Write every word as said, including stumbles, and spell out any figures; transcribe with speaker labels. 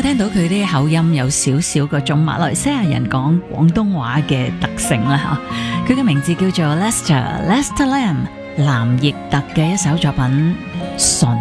Speaker 1: 聽到佢啲口音有少少嗰種馬來西亞人講廣東話嘅特性啦嚇。佢嘅名字叫做 Lester Lester Lam 藍奕特嘅一首作品《純》。